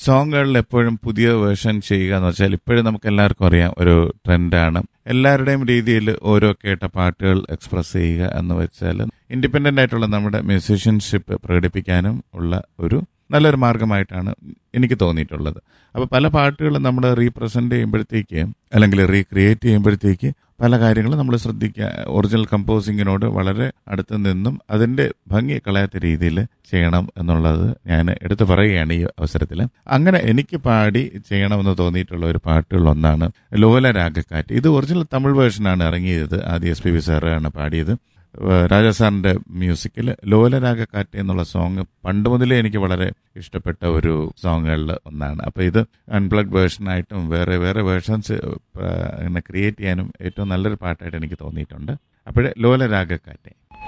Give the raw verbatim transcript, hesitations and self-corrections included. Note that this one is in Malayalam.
സോങ്ങുകളിൽ എപ്പോഴും പുതിയ വേർഷൻ ചെയ്യുക എന്ന് വെച്ചാൽ ഇപ്പോഴും നമുക്ക് എല്ലാവർക്കും അറിയാം ഒരു ട്രെൻഡാണ്. എല്ലാവരുടെയും രീതിയിൽ ഓരോ കേട്ട പാട്ടുകൾ എക്സ്പ്രസ് ചെയ്യുക എന്ന് വെച്ചാൽ ഇൻഡിപെൻഡൻ്റ് ആയിട്ടുള്ള നമ്മുടെ മ്യൂസീഷ്യൻഷിപ്പ് പ്രകടിപ്പിക്കാനും ഉള്ള ഒരു നല്ലൊരു മാർഗമായിട്ടാണ് എനിക്ക് തോന്നിയിട്ടുള്ളത്. അപ്പോൾ പല പാട്ടുകളും നമ്മൾ റീപ്രസെൻ്റ് ചെയ്യുമ്പോഴത്തേക്ക് അല്ലെങ്കിൽ റീക്രിയേറ്റ് ചെയ്യുമ്പോഴത്തേക്ക് പല കാര്യങ്ങളും നമ്മൾ ശ്രദ്ധിക്കുക. ഒറിജിനൽ കമ്പോസിങ്ങിനോട് വളരെ അടുത്ത് നിന്നും അതിൻ്റെ ഭംഗി കളയാത്ത രീതിയിൽ ചെയ്യണം എന്നുള്ളത് ഞാൻ എടുത്തു പറയുകയാണ് ഈ അവസരത്തിൽ. അങ്ങനെ എനിക്ക് പാടി ചെയ്യണമെന്ന് തോന്നിയിട്ടുള്ള ഒരു പാട്ടുകളിലൊന്നാണ് ലോലരാഗക്കാറ്റ്. ഇത് ഒറിജിനൽ തമിഴ് വേർഷനാണ് ഇറങ്ങിയത്. ആദ്യം എസ് പി ബി സാറാണ് പാടിയത്. രാജാ സാറിൻ്റെ മ്യൂസിക്കിൽ ലോലരാഗക്കാറ്റ് എന്നുള്ള സോങ് പണ്ട് മുതലേ എനിക്ക് വളരെ ഇഷ്ടപ്പെട്ട ഒരു സോങ്ങുകളിൽ ഒന്നാണ്. അപ്പോൾ ഇത് അൺപ്ലഗ്ഡ് വേർഷനായിട്ടും വേറെ വേറെ വേർഷൻസ് ഇങ്ങനെ ക്രിയേറ്റ് ചെയ്യാനും ഏറ്റവും നല്ലൊരു പാട്ടായിട്ട് എനിക്ക് തോന്നിയിട്ടുണ്ട്. അപ്പോഴേ ലോലരാഗക്കാറ്റ്.